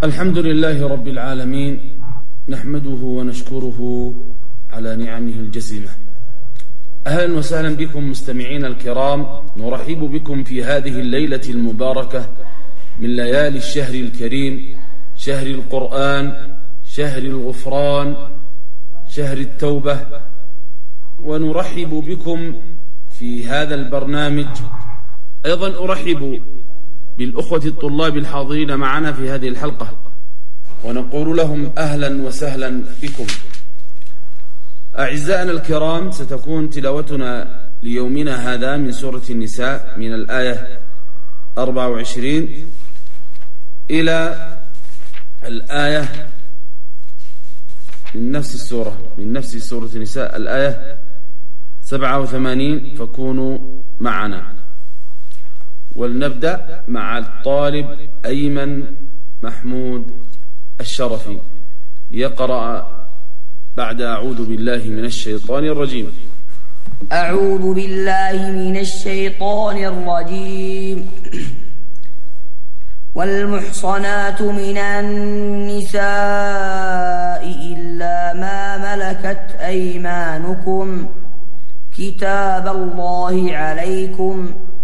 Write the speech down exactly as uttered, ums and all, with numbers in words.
الحمد لله رب العالمين، نحمده ونشكره على نعمه الجسيمة. أهلا وسهلا بكم مستمعين الكرام، نرحب بكم في هذه الليلة المباركة من ليالي الشهر الكريم، شهر القرآن، شهر الغفران، شهر التوبة. ونرحب بكم في هذا البرنامج. أيضا أرحب بالأخوة الطلاب الحاضرين معنا في هذه الحلقة، ونقول لهم أهلا وسهلا بكم. أعزائنا الكرام، ستكون تلاوتنا ليومنا هذا من سورة النساء من الآية أربعة وعشرين إلى الآية من نفس السورة من نفس سورة النساء الآية سبعة وثمانين، فكونوا معنا. ولنبدأ مع الطالب أيمن محمود الشرفي يقرأ بعد أعوذ بالله من الشيطان الرجيم. أعوذ بالله من الشيطان الرجيم. والمحصنات من النساء إلا ما ملكت أيمانكم كتاب الله عليكم